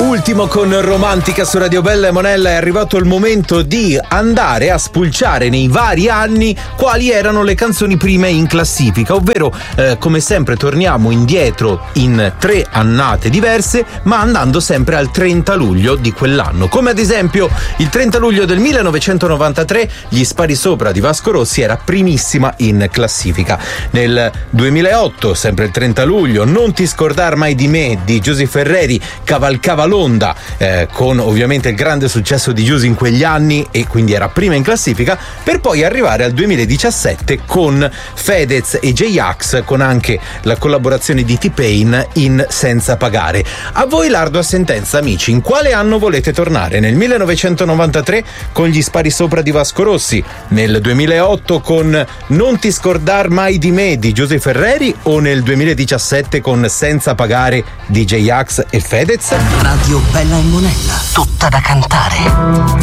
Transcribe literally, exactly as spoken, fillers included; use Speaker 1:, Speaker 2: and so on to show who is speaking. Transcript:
Speaker 1: Ultimo con Romantica su Radio Bella e Monella. È arrivato il momento di andare a spulciare nei vari anni quali erano le canzoni prime in classifica, ovvero eh, come sempre torniamo indietro in tre annate diverse, ma andando sempre al trenta luglio di quell'anno. Come ad esempio il trenta luglio del millenovecentonovantatré Gli spari sopra di Vasco Rossi era primissima in classifica. Nel duemilaotto, sempre il trenta luglio, Non ti scordar mai di me di Giusy Ferreri cavalcava l'onda, eh, con ovviamente il grande successo di Giusy in quegli anni, e quindi era prima in classifica, per poi arrivare al duemiladiciassette con Fedez e J-Ax, con anche la collaborazione di T-Pain in Senza pagare. A voi l'ardua sentenza, amici, in quale anno volete tornare? Nel millenovecentonovantatré con Gli spari sopra di Vasco Rossi, nel duemilaotto con Non ti scordar mai di me di Giusy Ferreri, o nel duemiladiciassette con Senza pagare di J-Ax e Fedez?
Speaker 2: Radio Bella e Monella, tutta da cantare.